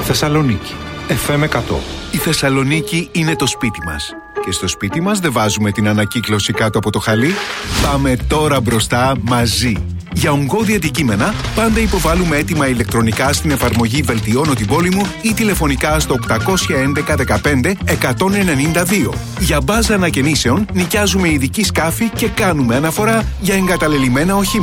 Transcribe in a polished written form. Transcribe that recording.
Θεσσαλονίκη. FM 100. Η Θεσσαλονίκη είναι το σπίτι μας. Και στο σπίτι μας δεν βάζουμε την ανακύκλωση κάτω από το χαλί. Πάμε τώρα μπροστά μαζί. Για ογκώδη αντικείμενα, πάντα υποβάλλουμε έτοιμα ηλεκτρονικά στην εφαρμογή «Βελτιώνω την πόλη μου» ή τηλεφωνικά στο 811 15 192. Για μπάζα ανακαινήσεων, νοικιάζουμε ειδική σκάφη και κάνουμε αναφορά για εγκαταλελειμμένα οχήματα.